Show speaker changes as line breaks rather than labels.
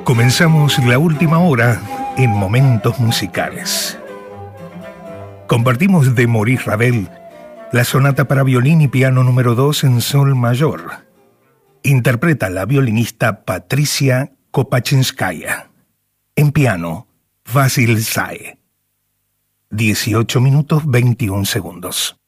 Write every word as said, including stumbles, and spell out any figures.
Comenzamos la última hora en Momentos Musicales. Compartimos de Maurice Ravel la sonata para violín y piano número dos en sol mayor. Interpreta la violinista Patricia Kopachinskaya. En piano, Vasil Sae. dieciocho minutos veintiún segundos.